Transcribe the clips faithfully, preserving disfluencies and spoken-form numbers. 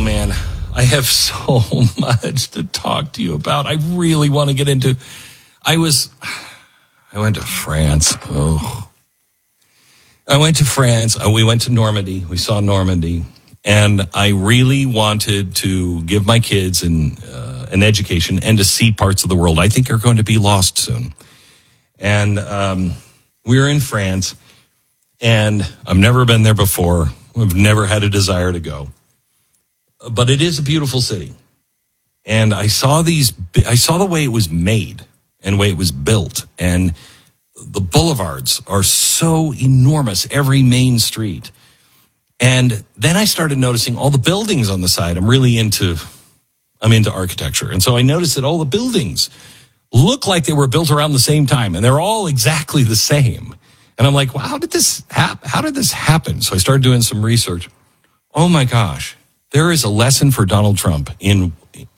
man, I have so much to talk to you about. I really want to get into. I was, I went to France. Oh, I went to France. We went to Normandy. We saw Normandy, and I really wanted to give my kids an uh, an education and to see parts of the world I think are going to be lost soon. And um, we were in France, and I've never been there before. We've never had a desire to go. But it is a beautiful city. And I saw these, I saw the way it was made and the way it was built. And the boulevards are so enormous, every main street. And then I started noticing all the buildings on the side. I'm really into, I'm into architecture. And so I noticed that all the buildings look like they were built around the same time. And they're all exactly the same. And I'm like, well, how did this happen? How did this happen? So I started doing some research. Oh my gosh. There is a lesson for Donald Trump in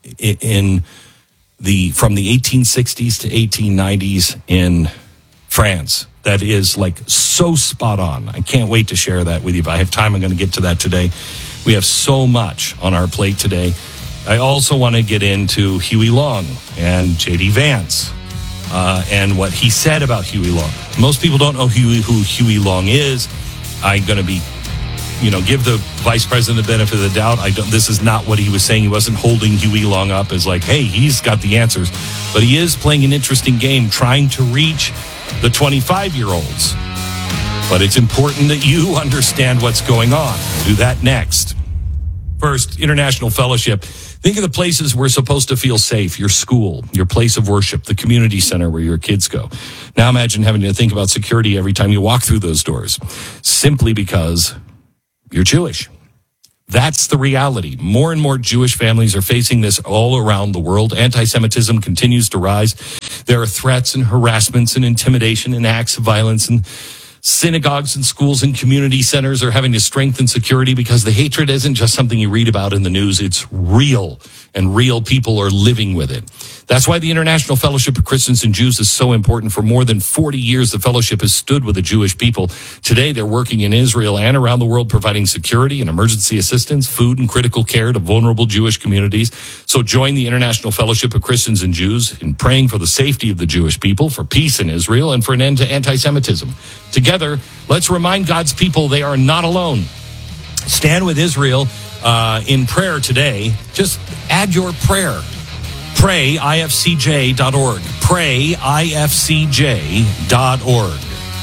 in the from the eighteen sixties to eighteen nineties in France that is like so spot on. I can't wait to share that with you. If I have time, I'm going to get to that today. We have so much on our plate today. I also want to get into Huey Long and J D Vance uh, and what he said about Huey Long. Most people don't know Huey, who Huey Long is. I'm going to be You know, give the vice president the benefit of the doubt. I don't, this is not what he was saying. He wasn't holding Huey Long up as like, hey, he's got the answers. But he is playing an interesting game, trying to reach the twenty-five-year-olds. But it's important that you understand what's going on. We'll do that next. First, International Fellowship. Think of the places we're supposed to feel safe. Your school, your place of worship, the community center where your kids go. Now imagine having to think about security every time you walk through those doors. Simply because you're Jewish. That's the reality. More and more Jewish families are facing this all around the world. Anti-Semitism continues to rise. There are threats and harassments and intimidation and acts of violence, and synagogues and schools and community centers are having to strengthen security because the hatred isn't just something you read about in the news. It's real, and real people are living with it. That's why the International Fellowship of Christians and Jews is so important. For more than forty years, the fellowship has stood with the Jewish people. Today, they're working in Israel and around the world, providing security and emergency assistance, food and critical care to vulnerable Jewish communities. So join the International Fellowship of Christians and Jews in praying for the safety of the Jewish people, for peace in Israel, and for an end to anti-Semitism. Together, let's remind God's people they are not alone. Stand with Israel uh, in prayer today. Just add your prayer. pray I F C J dot org. pray I F C J dot org.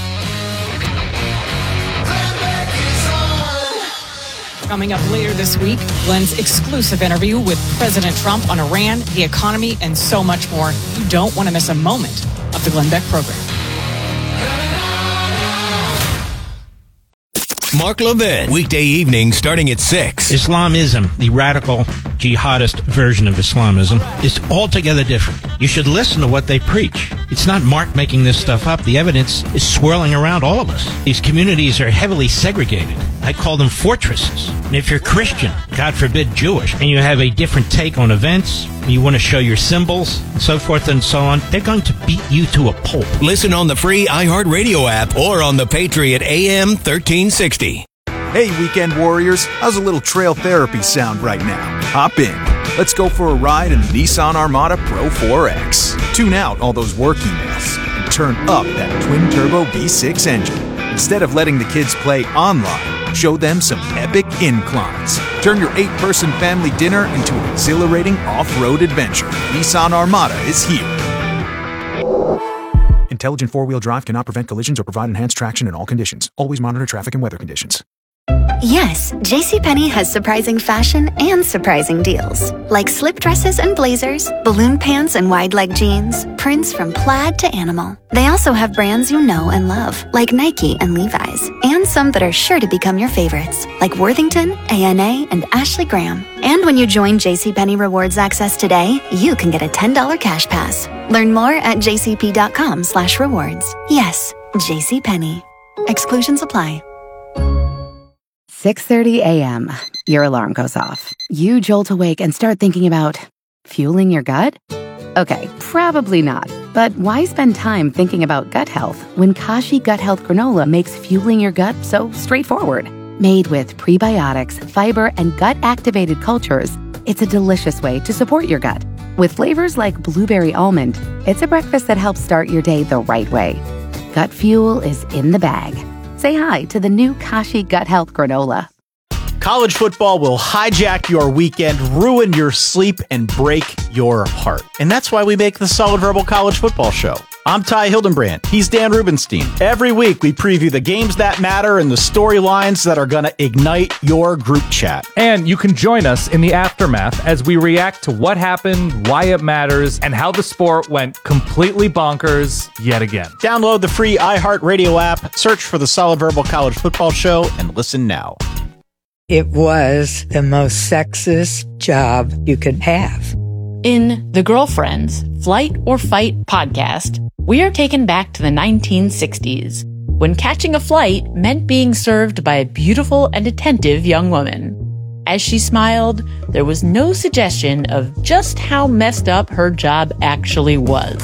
Coming up later this week, Glenn's exclusive interview with President Trump on Iran, the economy, and so much more. You don't want to miss a moment of the Glenn Beck program. Mark Levin, weekday evenings starting at six. Islamism, the radical jihadist version of Islamism, is altogether different. You should listen to what they preach. It's not Mark making this stuff up. The evidence is swirling around all of us. These communities are heavily segregated. I call them fortresses. And if you're Christian, God forbid Jewish, and you have a different take on events, you want to show your symbols, and so forth and so on, they're going to beat you to a pulp. Listen on the free iHeartRadio app or on the Patriot A M thirteen sixty. Hey, weekend warriors, how's a little trail therapy sound right now? Hop in. Let's go for a ride in the Nissan Armada Pro four X. Tune out all those work emails and turn up that twin-turbo V six engine. Instead of letting the kids play online, show them some epic inclines. Turn your eight-person family dinner into an exhilarating off-road adventure. Nissan Armada is here. Intelligent four-wheel drive cannot prevent collisions or provide enhanced traction in all conditions. Always monitor traffic and weather conditions. Yes, JCPenney has surprising fashion and surprising deals. Like slip dresses and blazers, balloon pants and wide leg jeans, prints from plaid to animal. They also have brands you know and love, like Nike and Levi's, and some that are sure to become your favorites, like Worthington, A N A, and Ashley Graham. And when you join JCPenney Rewards Access today, you can get a ten dollars cash pass. Learn more at jcp.com slash rewards. Yes, JCPenney. Exclusions apply. six thirty a.m. Your alarm goes off. You jolt awake and start thinking about fueling your gut? Okay, probably not. But why spend time thinking about gut health when Kashi Gut Health Granola makes fueling your gut so straightforward? Made with prebiotics, fiber, and gut-activated cultures, it's a delicious way to support your gut. With flavors like blueberry almond, it's a breakfast that helps start your day the right way. Gut Fuel is in the bag. Say hi to the new Kashi Gut Health Granola. College football will hijack your weekend, ruin your sleep, and break your heart. And that's why we make the Solid Verbal College Football Show. I'm Ty Hildenbrand. He's Dan Rubenstein. Every week, we preview the games that matter and the storylines that are going to ignite your group chat. And you can join us in the aftermath as we react to what happened, why it matters, and how the sport went completely bonkers yet again. Download the free iHeartRadio app, search for the Solid Verbal College Football Show, and listen now. It was the most sexist job you could have. In The Girlfriends, Flight or Fight podcast, we are taken back to the nineteen sixties, when catching a flight meant being served by a beautiful and attentive young woman. As she smiled, there was no suggestion of just how messed up her job actually was.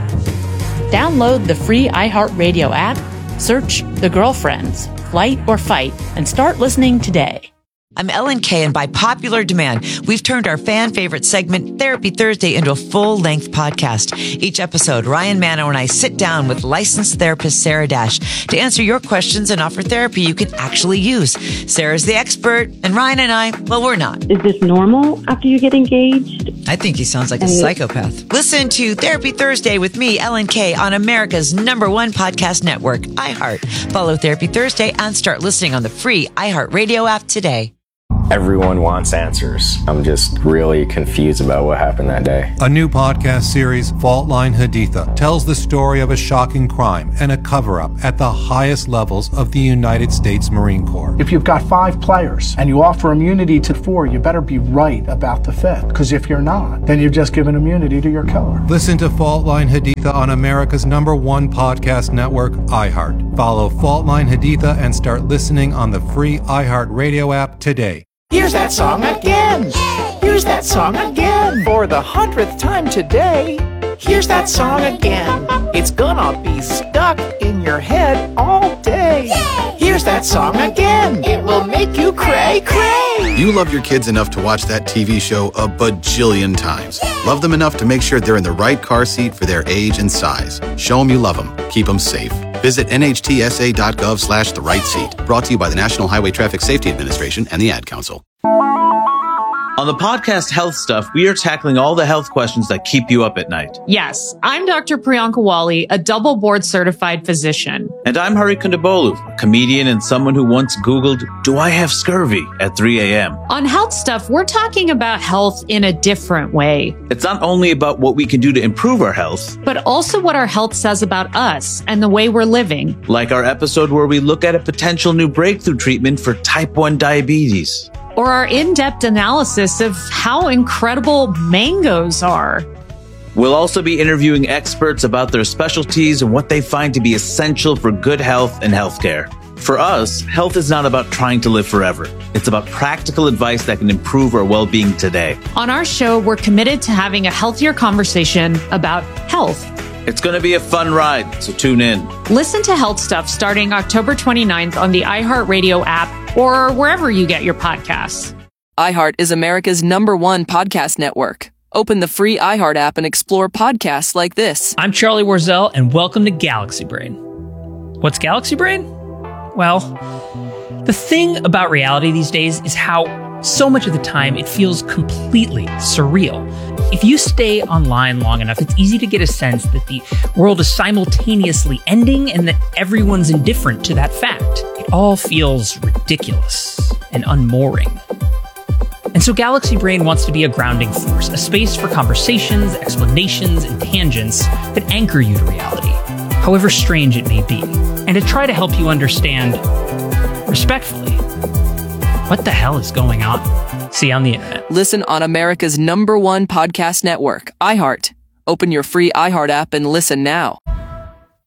Download the free iHeartRadio app, search The Girlfriends, Flight or Fight, and start listening today. I'm Ellen Kay, and by popular demand, we've turned our fan favorite segment, Therapy Thursday, into a full-length podcast. Each episode, Ryan Mano and I sit down with licensed therapist Sarah Dash to answer your questions and offer therapy you can actually use. Sarah's the expert, and Ryan and I, well, we're not. Is this normal after you get engaged? I think he sounds like a psychopath. Listen to Therapy Thursday with me, Ellen Kay, on America's number one podcast network, iHeart. Follow Therapy Thursday and start listening on the free iHeartRadio app today. Everyone wants answers. I'm just really confused about what happened that day. A new podcast series, Fault Line Haditha, tells the story of a shocking crime and a cover-up at the highest levels of the United States Marine Corps. If you've got five players and you offer immunity to four, you better be right about the fifth. Because if you're not, then you've just given immunity to your killer. Listen to Fault Line Haditha on America's number one podcast network, iHeart. Follow Fault Line Haditha and start listening on the free iHeartRadio app today. Here's that song again. Here's that song again. For the hundredth time today. Here's that song again. It's gonna be stuck in your head all day. Here's that song again. It will make you cray cray. You love your kids enough to watch that T V show a bajillion times. Love them enough to make sure they're in the right car seat for their age and size. Show them you love them. Keep them safe. Visit N H T S A dot gov slash the right seat. Brought to you by the National Highway Traffic Safety Administration and the Ad Council. On the podcast Health Stuff, we are tackling all the health questions that keep you up at night. Yes, I'm Doctor Priyanka Wali, a double board certified physician. And I'm Hari Kondabolu, a comedian and someone who once Googled, do I have scurvy at three a.m. On Health Stuff, we're talking about health in a different way. It's not only about what we can do to improve our health, but also what our health says about us and the way we're living. Like our episode where we look at a potential new breakthrough treatment for type one diabetes. Or our in-depth analysis of how incredible mangoes are. We'll also be interviewing experts about their specialties and what they find to be essential for good health and healthcare. For us, health is not about trying to live forever. It's about practical advice that can improve our well-being today. On our show, we're committed to having a healthier conversation about health. It's going to be a fun ride, so tune in. Listen to Health Stuff starting October twenty-ninth on the iHeartRadio app or wherever you get your podcasts. iHeart is America's number one podcast network. Open the free iHeart app and explore podcasts like this. I'm Charlie Warzel, and welcome to Galaxy Brain. What's Galaxy Brain? Well, the thing about reality these days is how so much of the time it feels completely surreal. If you stay online long enough, it's easy to get a sense that the world is simultaneously ending and that everyone's indifferent to that fact. It all feels ridiculous and unmooring. And so Galaxy Brain wants to be a grounding force, a space for conversations, explanations, and tangents that anchor you to reality, however strange it may be, and to try to help you understand, respectfully, what the hell is going on? See you on the internet. Listen on America's number one podcast network, iHeart. Open your free iHeart app and listen now.